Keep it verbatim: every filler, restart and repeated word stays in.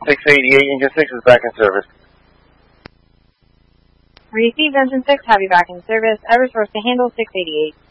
six eighty-eight, Engine six is back in service. Received, Engine six, have you back in service. Eversource to handle six eighty-eight.